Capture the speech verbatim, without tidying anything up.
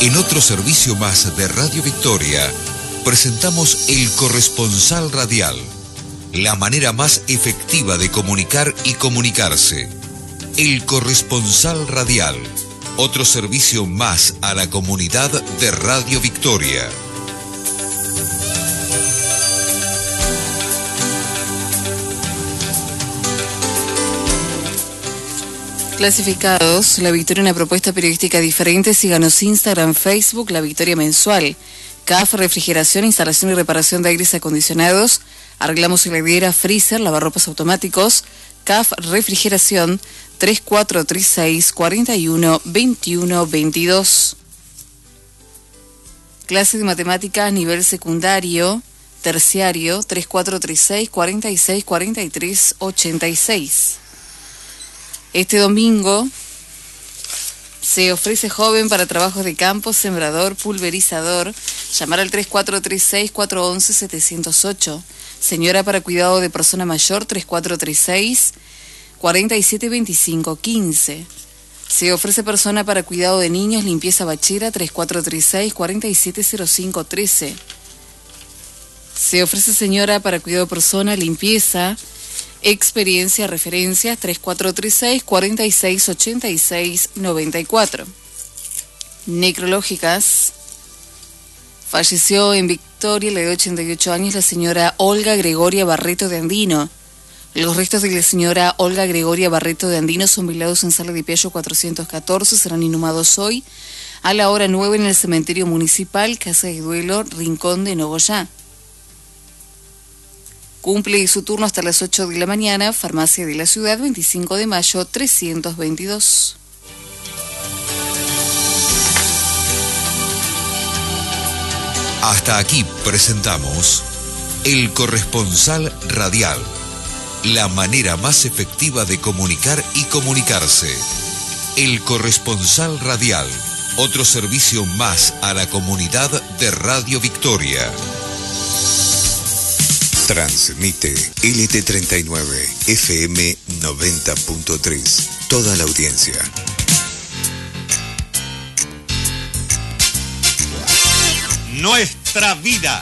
En otro servicio más de Radio Victoria, presentamos El Corresponsal Radial, la manera más efectiva de comunicar y comunicarse. El Corresponsal Radial, otro servicio más a la comunidad de Radio Victoria. Clasificados, La Victoria, una propuesta periodística diferente. Síganos Instagram, Facebook, La Victoria Mensual. C A F Refrigeración, instalación y reparación de aires acondicionados. Arreglamos heladera, freezer, lavarropas automáticos. C A F Refrigeración, tres cuatro tres seis, cuatro uno, dos uno dos dos. Clase de matemáticas, nivel secundario, terciario, tres cuatro tres seis, cuatro seis, cuatro tres, ocho seis. Este domingo se ofrece joven para trabajos de campo, sembrador, pulverizador. Llamar al tres cuatro tres seis, cuatro uno uno, siete cero ocho. Señora para cuidado de persona mayor, tres cuatro tres seis, cuatro siete dos cinco uno cinco. Se ofrece persona para cuidado de niños, limpieza bachera, tres cuatro tres seis, cuatro siete cero cinco uno tres. Se ofrece señora para cuidado de persona, limpieza, experiencia, referencias, tres cuatro tres seis, cuatro seis ocho seis nueve cuatro. Necrológicas. Falleció en Victoria, a la edad de ochenta y ocho años, la señora Olga Gregoria Barreto de Andino. Los restos de la señora Olga Gregoria Barreto de Andino son velados en Sala de Piallo cuatrocientos catorce, serán inhumados hoy a la hora nueve en el cementerio municipal, Casa de Duelo, Rincón de Nogoyá. Cumple su turno hasta las ocho de la mañana, Farmacia de la Ciudad, veinticinco de mayo, trescientos veintidós. Hasta aquí presentamos El Corresponsal Radial, la manera más efectiva de comunicar y comunicarse. El Corresponsal Radial, otro servicio más a la comunidad de Radio Victoria. Transmite L T treinta y nueve, F M noventa punto tres. Toda la audiencia. Nuestra vida,